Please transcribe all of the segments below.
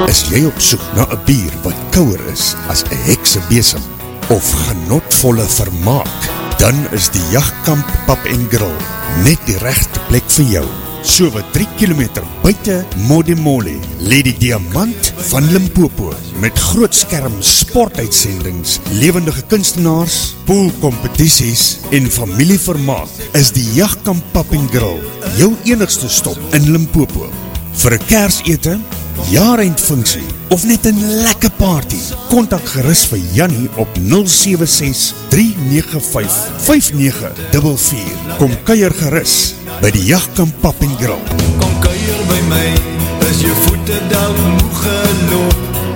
Is jy op soek na 'n bier wat kouer is as 'n heksebesem of genotvolle vermaak? Dan is die Jagdkamp Pub en Grill net die regte plek vir jou. So wat 3 kilometer buite Modimolle lê die Diamant van Limpopo met groot skerm sportuitsendings, lewendige kunstenaars, poolkompetisies en familievermaak is die Jagdkamp Pub en Grill jou enigste stop in Limpopo. Vir 'n Kersete, jaareindfunksie of net 'n lekker party, kontak gerus vir Jannie op 076-395-5944. Kom kuier gerus by die Jagdkamp Pub en Grill. Kom kuier by my, is jou voete dalk moeg geloop.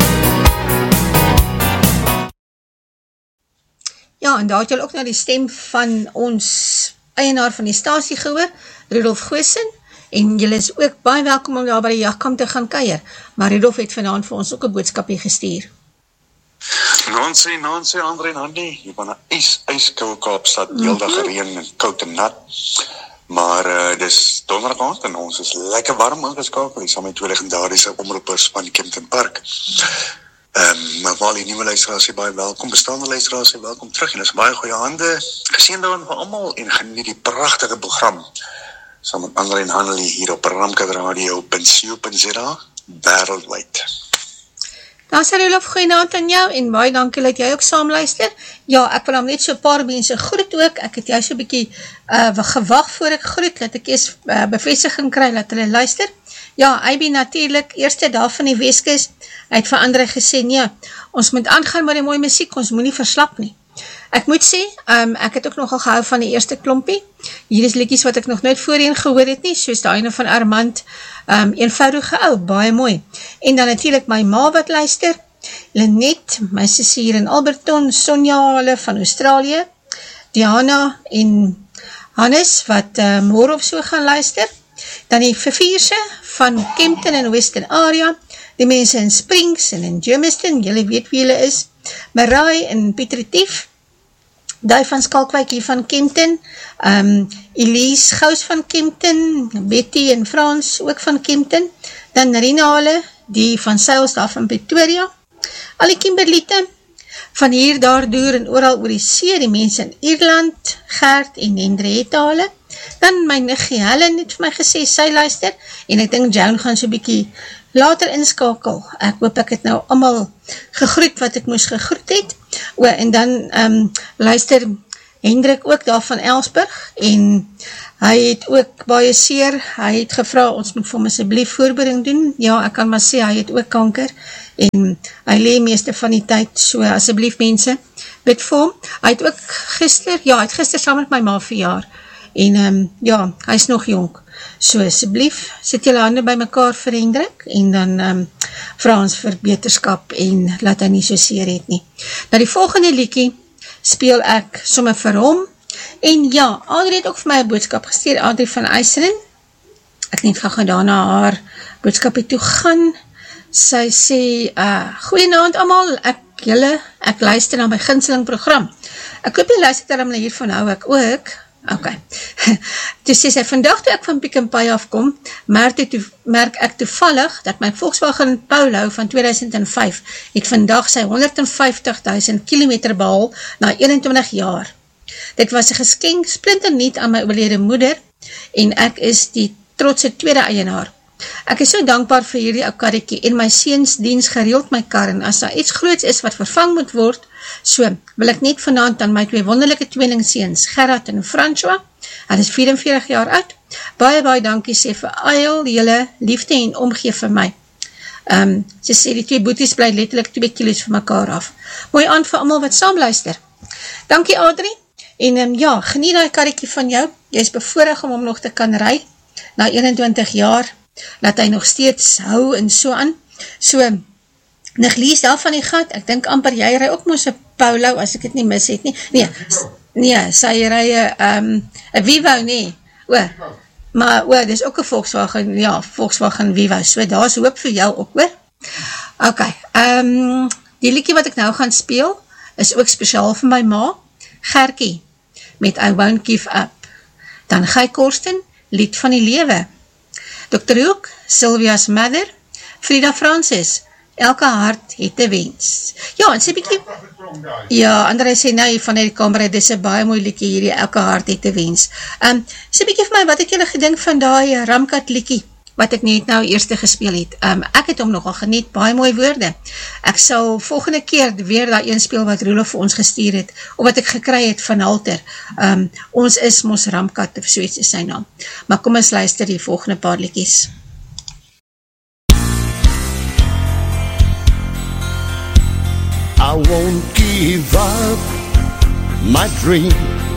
Ja, en daar het jy ook na die stem van ons eienaar van die stasie gehoor, Rudolf Goosen, en julle is ook baie welkom om daar by die Jagdkamp te gaan kuier, maar Rudolf het vanavond vir ons ook 'n boodskapie gestuur. Nancy, Andre en Handy, hier van 'n ijskoue Kaapstad, heeldag gereën en koud en nat, maar dis donderdag aand en ons is lekker warm aangeskakel, hier saam met 2 legendariese omroepers van Kempton Park. Maar waar die nuwe luisteraars baie welkom, bestaande luisteraars welkom terug, en is baie goeie hande, geseën daarin vir almal, en geniet die pragtige program, saam met Andre en Hanlie hier op Ramkat Radio, .co.za, wêreldwyd. Daar sê Rudolf, goeienaand aan jou, en baie dankie dat jy ook saam luister. Ja, ek wil hom net so 'n paar mense groet ook, ek het jou so 'n bietjie gewag voor ek groet, dat ek eers bevestiging kry, dat hulle luister. Ja, IB natuurlijk, eerste dag van die Weskus, hy het vir Andre gesê, nee, ons moet aangaan met die mooie muziek, ons moet nie verslap nie. Ek moet sê, ek het ook nogal gehou van die eerste klompie, hier is liedjies wat ek nog nooit voorheen gehoor het nie, soos die ene van Armand, eenvoudige ou, baie mooi. En dan natuurlijk my ma wat luister, Lynette, my sussie hier in Alberton, Sonja hulle van Australië, Diana en Hannes wat môre of so gaan luister, dan die Vervierse van Kempton en Western Area, die mense in Springs en in Germiston, julle weet wie julle is, Marai en Pietretief, die van Skalkwyk hier van Kempton, Elise Gous van Kempton, Betty en Frans ook van Kempton, dan Rina hulle, die van Sails daar van Pretoria, al die Kimberliete, van hier, daar, door en oral oor die see, die mense in Ierland, Gert en Hendriette hulle, dan my niggie Helen het vir my gesê, sy luister, en ek dink Joan gaan so bykie later inskakel, ek hoop ek het nou allemaal gegroet wat ek moes gegroet het, en dan luister Hendrik ook daar van Elsburg, en hy het ook baie seer, hy het gevra, ons moet vir hom asseblief voorbereiding doen, ja, ek kan maar sê, hy het ook kanker, en hy lee meeste van die tyd, so asseblief mense, bid vir hom, hy het ook gister saam met my ma verjaar, en ja, hy is nog jonk, so asseblief, sit julle hande by mekaar vir Hendrik, en dan vra ons vir beterskap, en laat hy nie so seer het nie. Nou die volgende liedjie, speel ek sommer vir hom, en ja, Adrie het ook vir my 'n boodskap gestuur, Adrie van Eiseren, ek net gaan daarna haar boodskapie toe gaan, sy sê, goeienaand almal, ek luister na my gunsteling program, ek hoop jy luister daarom na hiervan hou ek ook, ok, toe sê sy, vandag toe ek van Pick n Pay afkom, merk ek toevallig, dat my Volkswagen Polo van 2005, het vandag sy 150.000 kilometer behaal, na 21 jaar. Dit was 'n geskenk splinternuut aan my oorlede moeder, en ek is die trotse tweede eienaar. Ek is so dankbaar vir hierdie ou karretjie, en my seuns diens gereeld my kar, en as daar iets groots is wat vervang moet word, so wil ek net vanaand aan my 2 wonderlike tweelingseuns, Gerard en François, hulle is 44 jaar oud, baie dankie sê vir al julle liefde en omgee vir my. Sy sê die 2 boeties bly letterlik 2 kilo's vir mekaar af. Mooi aan vir almal wat saam luister. Dankie Adrie, en ja, geniet die karretjie van jou, jy is bevoorreg om hom nog te kan ry, na 21 jaar, dat hy nog steeds hou en so aan, so, Niglies daar van die gat, ek dink amper jy ry ook moes 'n Polo, as ek het nie mis het nie, nee, sy ry 'n Vivo nie, maar dis ook 'n Volkswagen, ja, Volkswagen Vivo, so daar is hoop vir jou ook, ok, die liedjie wat ek nou gaan speel, is ook spesiaal vir my ma, Gertjie, met I Won't Give Up, dan Guy Korsten, Lied van die Lewe, Dr. Hoek, Sylvia's Mother, Frida Francis, elke hart het 'n wens. Ja, en sê bietjie, ja, André sê nou hier vanuit die kamer, dis 'n baie mooi liedjie hierdie, elke hart het 'n wens. Sê bietjie vir my, wat het julle gedink van daai Ramkat liedjie, wat ek net nou eerste gespeel het? Ek het hom nogal geniet, baie mooi woorde. Ek sal volgende keer weer daai een speel wat Roelof vir ons gestuur het, of wat ek gekry het van Halter. Ons is mos Ramkat, of soets is sy naam. Maar kom ons luister die volgende paar liedjies. I won't give up my dream